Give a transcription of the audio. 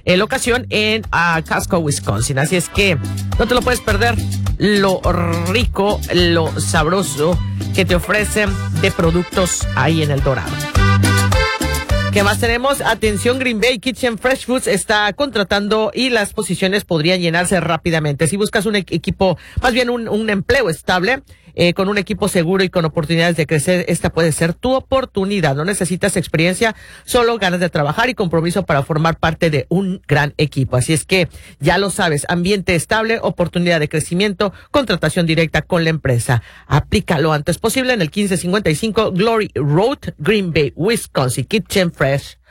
locación en Casco, Wisconsin. Así es que no te lo puedes perder, lo rico, lo sabroso que te ofrecen de productos ahí en El Dorado. ¿Qué más tenemos? Atención, Green Bay Kitchen Fresh Foods está contratando y las posiciones podrían llenarse rápidamente. Si buscas un equipo, más bien un empleo estable, con un equipo seguro y con oportunidades de crecer, esta puede ser tu oportunidad. No necesitas experiencia, solo ganas de trabajar y compromiso para formar parte de un gran equipo. Así es que ya lo sabes, ambiente estable, oportunidad de crecimiento, contratación directa con la empresa. Aplica lo antes posible en el 1555 Glory Road, Green Bay, Wisconsin. Kitchen Fresh